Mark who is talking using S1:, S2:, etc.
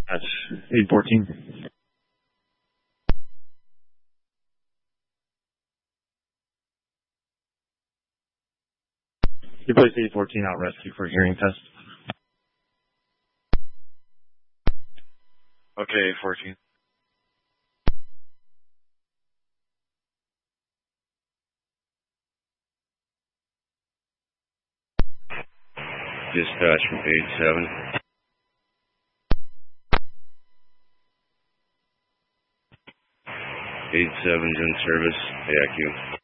S1: That's 814. You placed 814 out rescue for hearing test. Okay, 814.
S2: Dispatch from 87. 87's in service. AIQ.